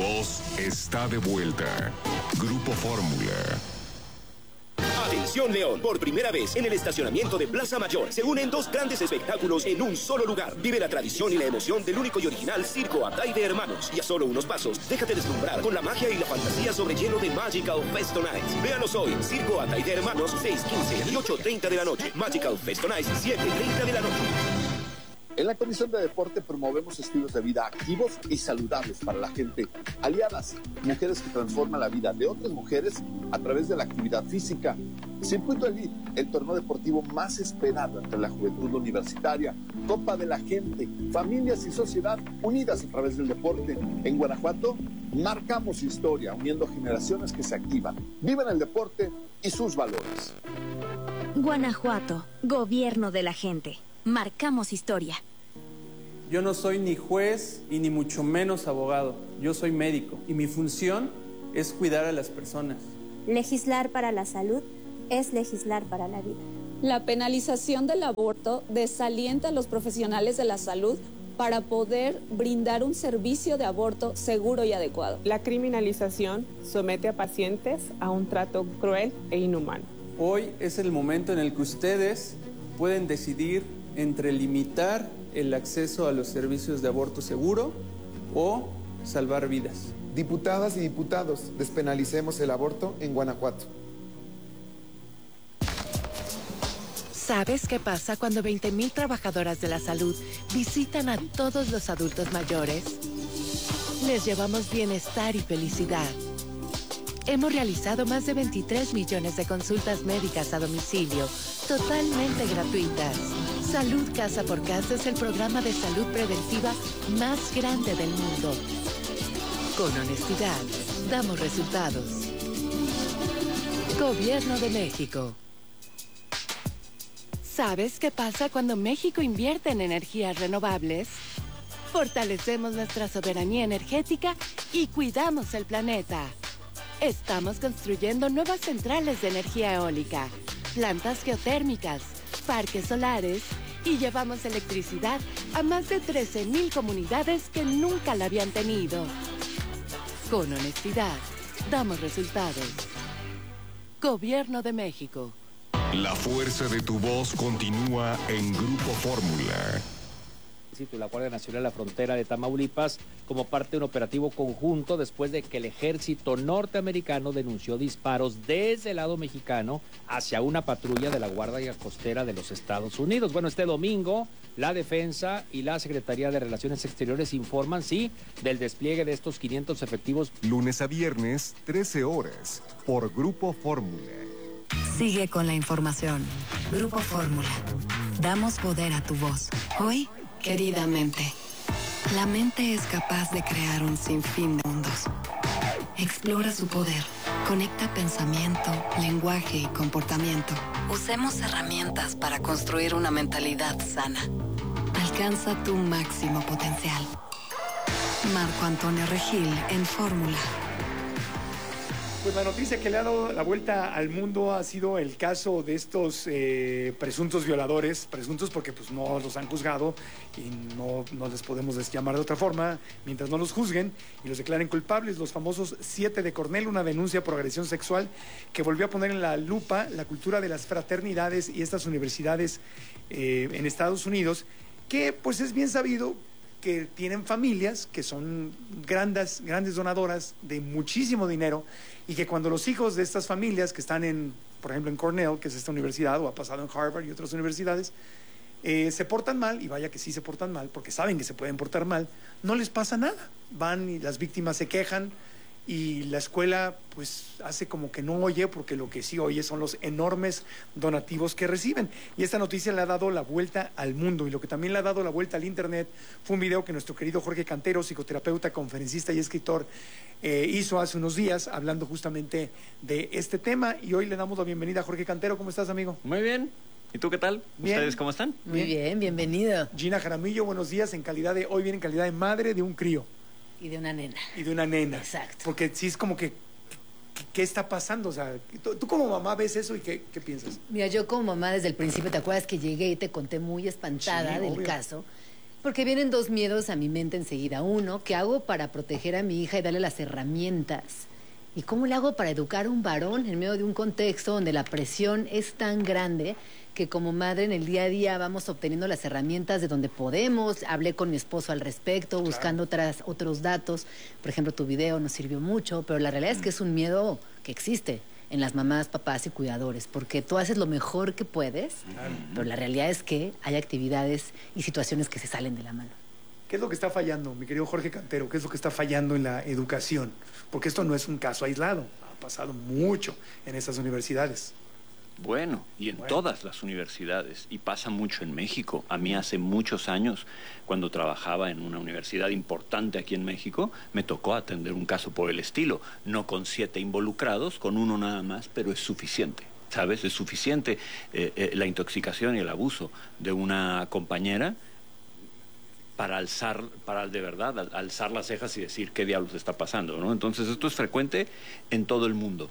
voz está de vuelta. Grupo Fórmula. Atención León, por primera vez en el estacionamiento de Plaza Mayor se unen dos grandes espectáculos en un solo lugar. Vive la tradición y la emoción del único y original Circo Atay de Hermanos. Y a solo unos pasos, déjate deslumbrar con la magia y la fantasía sobre hielo de Magical Festo Nights. Véanos hoy, Circo Atay de Hermanos, 6:15 y 8:30 de la noche. Magical Festo Nights, 7:30 de la noche. En la Comisión de Deporte promovemos estilos de vida activos y saludables para la gente. Aliadas, mujeres que transforman la vida de otras mujeres a través de la actividad física. Circuito Elite, el torneo deportivo más esperado entre la juventud universitaria. Copa de la gente, familias y sociedad unidas a través del deporte. En Guanajuato, marcamos historia, uniendo generaciones que se activan, viven el deporte y sus valores. Guanajuato, gobierno de la gente. Marcamos historia. Yo no soy ni juez y ni mucho menos abogado. Yo soy médico y mi función es cuidar a las personas. Legislar para la salud es legislar para la vida. La penalización del aborto desalienta a los profesionales de la salud para poder brindar un servicio de aborto seguro y adecuado. La criminalización somete a pacientes a un trato cruel e inhumano. Hoy es el momento en el que ustedes pueden decidir entre limitar el acceso a los servicios de aborto seguro o salvar vidas. Diputadas y diputados, despenalicemos el aborto en Guanajuato. ¿Sabes qué pasa cuando 20,000 trabajadoras de la salud visitan a todos los adultos mayores? Les llevamos bienestar y felicidad. Hemos realizado más de 23 millones de consultas médicas a domicilio, totalmente gratuitas. Salud Casa por Casa es el programa de salud preventiva más grande del mundo. Con honestidad, damos resultados. Gobierno de México. ¿Sabes qué pasa cuando México invierte en energías renovables? Fortalecemos nuestra soberanía energética y cuidamos el planeta. Estamos construyendo nuevas centrales de energía eólica, plantas geotérmicas, parques solares y llevamos electricidad a más de 13,000 comunidades que nunca la habían tenido. Con honestidad, damos resultados. Gobierno de México. La fuerza de tu voz continúa en Grupo Fórmula. La Guardia Nacional a la frontera de Tamaulipas como parte de un operativo conjunto después de que el ejército norteamericano denunció disparos desde el lado mexicano hacia una patrulla de la Guardia Costera de los Estados Unidos. Bueno, este domingo la Defensa y la Secretaría de Relaciones Exteriores informan, sí, del despliegue de estos 500 efectivos. Lunes a viernes, 13 horas, por Grupo Fórmula. Sigue con la información. Grupo Fórmula. Damos poder a tu voz. Hoy, queridamente, la mente es capaz de crear un sinfín de mundos. Explora su poder. Conecta pensamiento, lenguaje y comportamiento. Usemos herramientas para construir una mentalidad sana. Alcanza tu máximo potencial. Marco Antonio Regil en Fórmula. Pues la noticia que le ha dado la vuelta al mundo ha sido el caso de estos presuntos violadores, presuntos porque pues no los han juzgado y no les podemos llamar de otra forma mientras no los juzguen y los declaren culpables, los famosos 7 de Cornell, una denuncia por agresión sexual que volvió a poner en la lupa la cultura de las fraternidades y estas universidades en Estados Unidos, que pues es bien sabido que tienen familias que son grandes donadoras de muchísimo dinero y que cuando los hijos de estas familias que están por ejemplo en Cornell, que es esta universidad, o ha pasado en Harvard y otras universidades, se portan mal, y vaya que sí se portan mal, porque saben que se pueden portar mal, no les pasa nada. Van y las víctimas se quejan y la escuela pues hace como que no oye, porque lo que sí oye son los enormes donativos que reciben. Y esta noticia le ha dado la vuelta al mundo, y lo que también le ha dado la vuelta al internet fue un video que nuestro querido Jorge Cantero, psicoterapeuta, conferencista y escritor, hizo hace unos días hablando justamente de este tema, y hoy le damos la bienvenida a Jorge Cantero. ¿Cómo estás, amigo? Muy bien. ¿Y tú qué tal? Bien. ¿Ustedes cómo están? Muy bien, bienvenido. Gina Jaramillo, buenos días. Hoy viene en calidad de madre de un crío. Y de una nena. Y de una nena. Exacto. Porque sí es como que, ¿qué está pasando? O sea, tú como mamá ves eso y ¿qué piensas? Mira, yo como mamá desde el principio, ¿te acuerdas que llegué y te conté muy espantada del caso? Porque vienen dos miedos a mi mente enseguida. Uno, ¿qué hago para proteger a mi hija y darle las herramientas? ¿Y cómo le hago para educar a un varón en medio de un contexto donde la presión es tan grande que como madre en el día a día vamos obteniendo las herramientas de donde podemos? Hablé con mi esposo al respecto, buscando otros datos. Por ejemplo, tu video nos sirvió mucho, pero la realidad es que es un miedo que existe en las mamás, papás y cuidadores, porque tú haces lo mejor que puedes, pero la realidad es que hay actividades y situaciones que se salen de la mano. ¿Qué es lo que está fallando, mi querido Jorge Cantero? ¿Qué es lo que está fallando en la educación? Porque esto no es un caso aislado, ha pasado mucho en estas universidades. Bueno, y en todas las universidades, y pasa mucho en México. A mí hace muchos años, cuando trabajaba en una universidad importante aquí en México, me tocó atender un caso por el estilo, no con 7 involucrados, con 1 nada más, pero es suficiente. ¿Sabes? Es suficiente la intoxicación y el abuso de una compañera para de verdad alzar las cejas y decir qué diablos está pasando, ¿no? Entonces esto es frecuente en todo el mundo.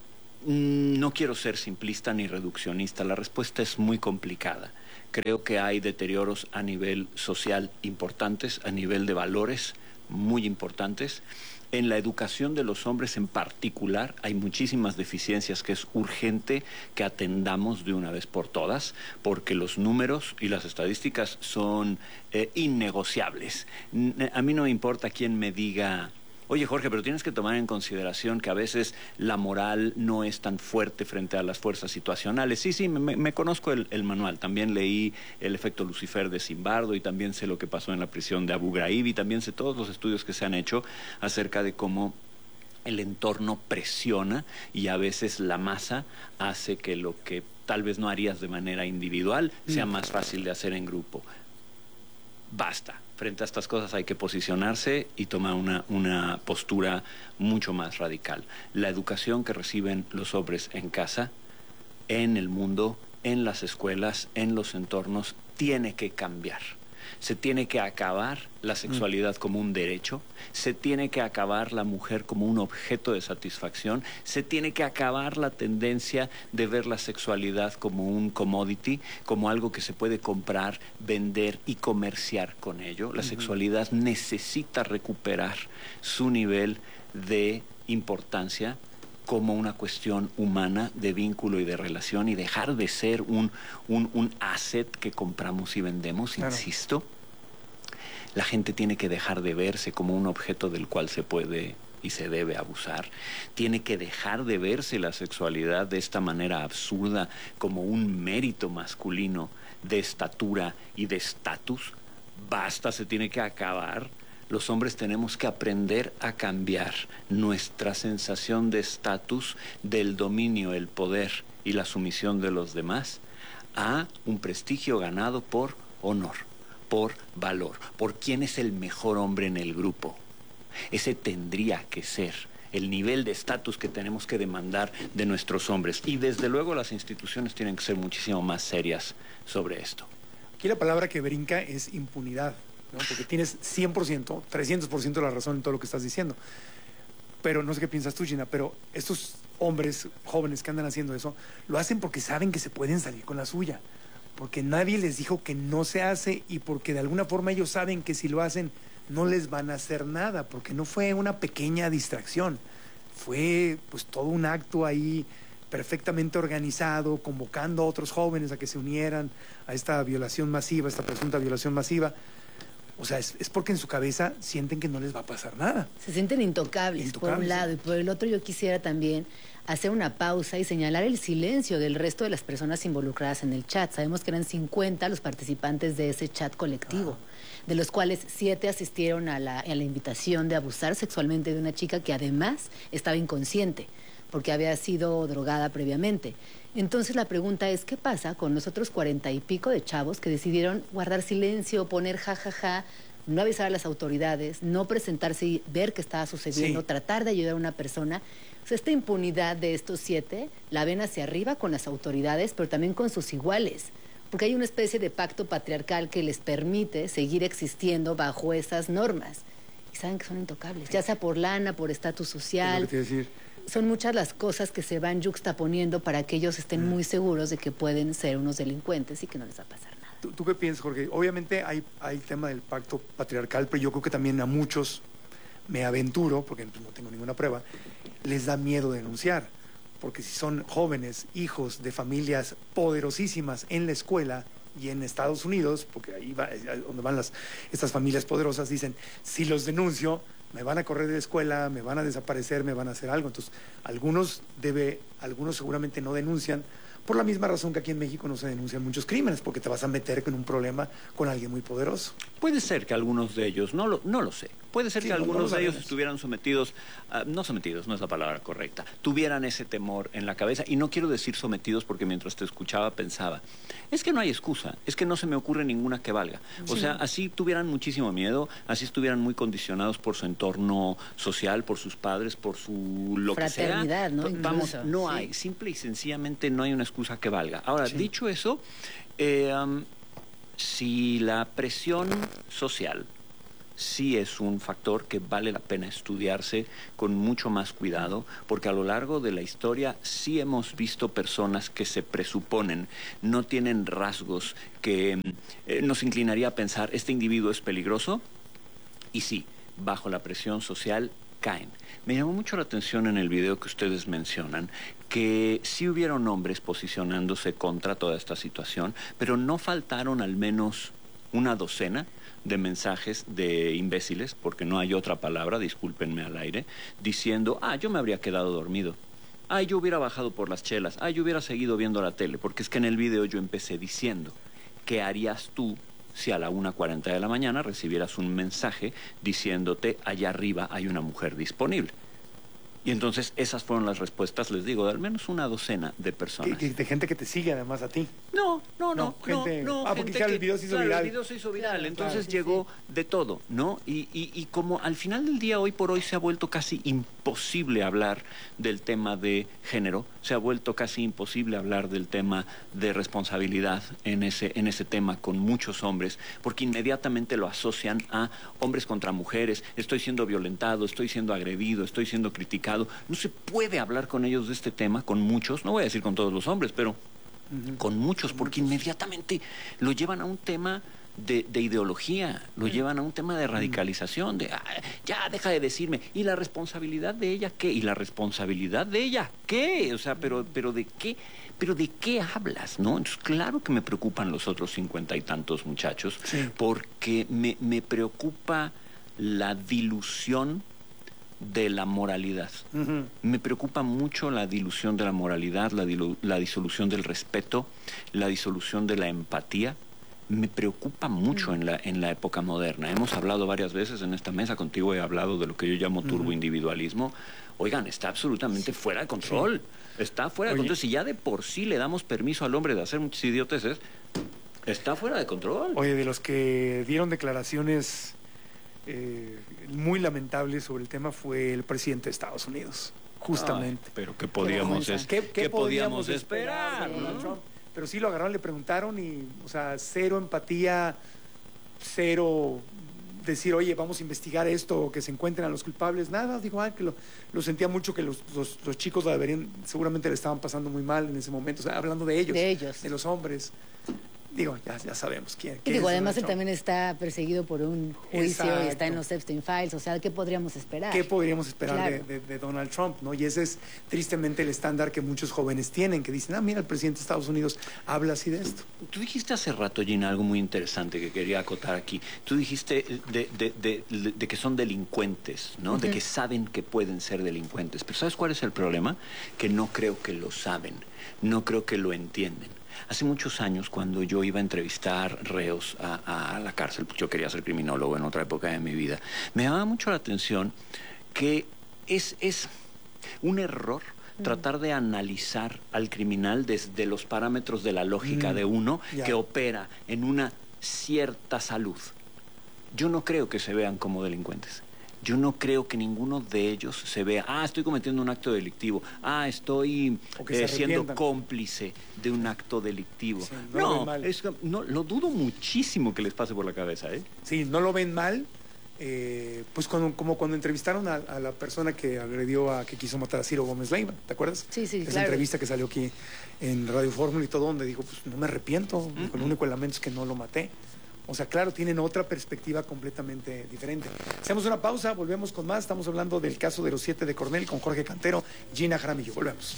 No quiero ser simplista ni reduccionista, la respuesta es muy complicada. Creo que hay deterioros a nivel social importantes, a nivel de valores muy importantes. En la educación de los hombres en particular hay muchísimas deficiencias que es urgente que atendamos de una vez por todas, porque los números y las estadísticas son innegociables. A mí no me importa quién me diga: oye, Jorge, pero tienes que tomar en consideración que a veces la moral no es tan fuerte frente a las fuerzas situacionales. Sí, me conozco el manual. También leí El efecto Lucifer de Zimbardo y también sé lo que pasó en la prisión de Abu Ghraib y también sé todos los estudios que se han hecho acerca de cómo el entorno presiona y a veces la masa hace que lo que tal vez no harías de manera individual sea más fácil de hacer en grupo. Basta. Frente a estas cosas hay que posicionarse y tomar una postura mucho más radical. La educación que reciben los hombres en casa, en el mundo, en las escuelas, en los entornos, tiene que cambiar. Se tiene que acabar la sexualidad como un derecho, se tiene que acabar la mujer como un objeto de satisfacción, se tiene que acabar la tendencia de ver la sexualidad como un commodity, como algo que se puede comprar, vender y comerciar con ello. La sexualidad necesita recuperar su nivel de importancia como una cuestión humana de vínculo y de relación y dejar de ser un asset que compramos y vendemos, insisto. La gente tiene que dejar de verse como un objeto del cual se puede y se debe abusar. Tiene que dejar de verse la sexualidad de esta manera absurda como un mérito masculino de estatura y de estatus. Basta, se tiene que acabar. Los hombres tenemos que aprender a cambiar nuestra sensación de estatus, del dominio, el poder y la sumisión de los demás a un prestigio ganado por honor, por valor, por quién es el mejor hombre en el grupo. Ese tendría que ser el nivel de estatus que tenemos que demandar de nuestros hombres. Y desde luego las instituciones tienen que ser muchísimo más serias sobre esto. Aquí la palabra que brinca es impunidad, ¿no? Porque tienes 100%, 300% de la razón en todo lo que estás diciendo. Pero no sé qué piensas tú, Gina, pero estos hombres jóvenes que andan haciendo eso, lo hacen porque saben que se pueden salir con la suya. Porque nadie les dijo que no se hace y porque de alguna forma ellos saben que si lo hacen no les van a hacer nada, porque no fue una pequeña distracción. Fue pues todo un acto ahí perfectamente organizado, convocando a otros jóvenes a que se unieran a esta violación masiva, esta presunta violación masiva. O sea, es porque en su cabeza sienten que no les va a pasar nada. Se sienten intocables, por un lado, y por el otro yo quisiera también hacer una pausa y señalar el silencio del resto de las personas involucradas en el chat. Sabemos que eran 50 los participantes de ese chat colectivo, de los cuales 7 asistieron a la invitación de abusar sexualmente de una chica que además estaba inconsciente, porque había sido drogada previamente. Entonces la pregunta es, ¿qué pasa con los otros 40 y pico de chavos que decidieron guardar silencio, poner jajaja, no avisar a las autoridades, no presentarse y ver qué estaba sucediendo, tratar de ayudar a una persona? O sea, esta impunidad de estos 7 la ven hacia arriba con las autoridades, pero también con sus iguales, porque hay una especie de pacto patriarcal que les permite seguir existiendo bajo esas normas. Y saben que son intocables, ya sea por lana, por estatus social. ¿Qué decir? Son muchas las cosas que se van yuxtaponiendo para que ellos estén muy seguros de que pueden ser unos delincuentes y que no les va a pasar nada. ¿Tú qué piensas, Jorge? Obviamente hay tema del pacto patriarcal, pero yo creo que también a muchos, me aventuro, porque no tengo ninguna prueba, les da miedo denunciar. Porque si son jóvenes, hijos de familias poderosísimas en la escuela y en Estados Unidos, porque ahí va donde van estas familias poderosas, dicen, si los denuncio, me van a correr de la escuela, me van a desaparecer, me van a hacer algo. Entonces, algunos seguramente no denuncian, por la misma razón que aquí en México no se denuncian muchos crímenes, porque te vas a meter con un problema con alguien muy poderoso. Puede ser que algunos de ellos, no lo sé, puede ser que algunos de ellos estuvieran sometidos, no sometidos, no es la palabra correcta, tuvieran ese temor en la cabeza, y no quiero decir sometidos porque mientras te escuchaba pensaba, es que no hay excusa, es que no se me ocurre ninguna que valga. O sea, así tuvieran muchísimo miedo, así estuvieran muy condicionados por su entorno social, por sus padres, por su lo que sea. Fraternidad, ¿no? Vamos, no hay, simple y sencillamente no hay una excusa que valga. Ahora, dicho eso, si la presión social sí es un factor que vale la pena estudiarse con mucho más cuidado, porque a lo largo de la historia sí hemos visto personas que se presuponen, no tienen rasgos que nos inclinaría a pensar, este individuo es peligroso, y sí, bajo la presión social caen. Me llamó mucho la atención en el video que ustedes mencionan que sí hubieron hombres posicionándose contra toda esta situación, pero no faltaron al menos una docena de mensajes de imbéciles, porque no hay otra palabra, discúlpenme al aire, diciendo, yo me habría quedado dormido, yo hubiera bajado por las chelas, yo hubiera seguido viendo la tele, porque es que en el video yo empecé diciendo, ¿qué harías tú si a la 1:40 de la mañana recibieras un mensaje diciéndote, allá arriba hay una mujer disponible? Y entonces esas fueron las respuestas, les digo, de al menos una docena de personas. De gente que te sigue además a ti. No. Porque el video se hizo viral. El video se hizo viral, entonces llegó de todo, ¿no? Y como al final del día, hoy por hoy, se ha vuelto casi imposible hablar del tema de género, se ha vuelto casi imposible hablar del tema de responsabilidad en ese tema con muchos hombres, porque inmediatamente lo asocian a hombres contra mujeres, estoy siendo violentado, estoy siendo agredido, estoy siendo criticado. No se puede hablar con ellos de este tema, con muchos, no voy a decir con todos los hombres, pero con muchos, porque inmediatamente lo llevan a un tema de ideología, lo llevan a un tema de radicalización, de ya deja de decirme, ¿y la responsabilidad de ella qué? ¿Y la responsabilidad de ella qué? O sea, pero ¿de qué? ¿Pero de qué hablas, no? Entonces, claro que me preocupan los otros 50 y tantos muchachos, porque me preocupa la dilución de la moralidad. Me preocupa mucho la dilución de la moralidad, la disolución del respeto, la disolución de la empatía. Me preocupa mucho en la época moderna. Hemos hablado varias veces en esta mesa, contigo he hablado de lo que yo llamo turboindividualismo. Oigan, está absolutamente fuera de control. Está fuera de control. Si ya de por sí le damos permiso al hombre de hacer muchas idioteces, está fuera de control. Oye, de los que dieron declaraciones muy lamentable sobre el tema fue el presidente de Estados Unidos, justamente. Pero ¿qué podíamos esperar? ¿No? Pero sí lo agarraron, le preguntaron y, o sea, cero empatía, cero decir, oye, vamos a investigar esto, o que se encuentren a los culpables, nada. Digo, que lo sentía mucho, que los chicos lo seguramente le estaban pasando muy mal en ese momento, o sea, hablando de ellos, de los hombres. Digo, ya sabemos quién. Y digo, además él también está perseguido por un juicio y está en los Epstein Files, o sea, ¿qué podríamos esperar? ¿Qué podríamos esperar de Donald Trump, no? Y ese es tristemente el estándar que muchos jóvenes tienen, que dicen, mira, el presidente de Estados Unidos habla así de esto. Tú dijiste hace rato, Gina, algo muy interesante que quería acotar aquí. Tú dijiste de que son delincuentes, ¿no? De que saben que pueden ser delincuentes. Pero ¿sabes cuál es el problema? Que no creo que lo saben, no creo que lo entienden. Hace muchos años, cuando yo iba a entrevistar reos a la cárcel, yo quería ser criminólogo en otra época de mi vida, me llamaba mucho la atención que es un error tratar de analizar al criminal desde los parámetros de la lógica de uno que opera en una cierta salud. Yo no creo que se vean como delincuentes. Yo no creo que ninguno de ellos se vea, estoy cometiendo un acto delictivo, estoy siendo cómplice de un acto delictivo. Sí, no lo dudo muchísimo que les pase por la cabeza, ¿eh? Sí, no lo ven mal, pues como cuando entrevistaron a la persona que agredió que quiso matar a Ciro Gómez Leiva, ¿te acuerdas? Sí, Esa claro. entrevista que salió aquí en Radio Fórmula y todo, donde dijo, pues no me arrepiento, el único lamento es que no lo maté. O sea, claro, tienen otra perspectiva completamente diferente. Hacemos una pausa, volvemos con más. Estamos hablando del caso de los 7 de Cornell con Jorge Cantero, Gina Jaramillo. Volvemos.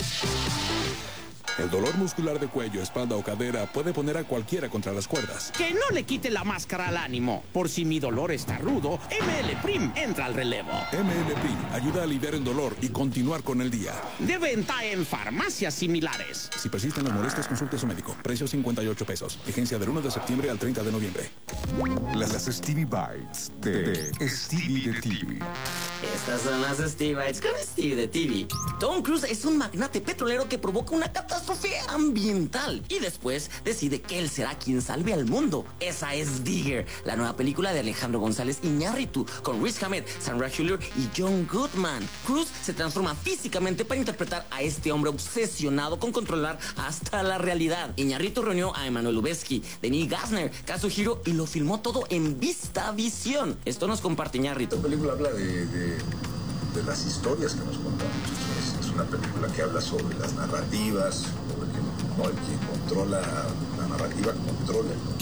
El dolor muscular de cuello, espalda o cadera puede poner a cualquiera contra las cuerdas. Que no le quite la máscara al ánimo. Por si mi dolor está rudo, ML Prim entra al relevo. ML Prim ayuda a aliviar el dolor y continuar con el día. De venta en farmacias similares. Si persisten las molestias, consulte a su médico. Precio $58. Vigencia del 1 de septiembre al 30 de noviembre. Las Stevie Bites de Stevie de TV. Estas son las Stevie Bites con Stevie de TV. Tom Cruise es un magnate petrolero que provoca una catástrofe ambiental y después decide que él será quien salve al mundo. Esa es Digger, la nueva película de Alejandro González Iñárritu con Riz Ahmed, Sandra Hüller y John Goodman. Cruise se transforma físicamente para interpretar a este hombre obsesionado con controlar hasta la realidad. Iñárritu reunió a Emmanuel Lubezki, Denis Gassner, Kazuhiro y lo filmó todo en VistaVision. Esto nos comparte Iñárritu. La película habla de las historias que nos contamos. Es una película que habla sobre las narrativas, sobre el que controla la narrativa, controla el